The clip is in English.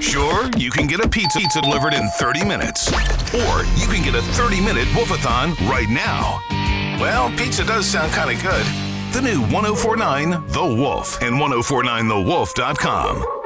Sure, you can get a pizza delivered in 30 minutes. Or you can get a 30-minute Wolf-a-thon right now. Well, pizza does sound kind of good. The new 1049 The Wolf and 1049thewolf.com.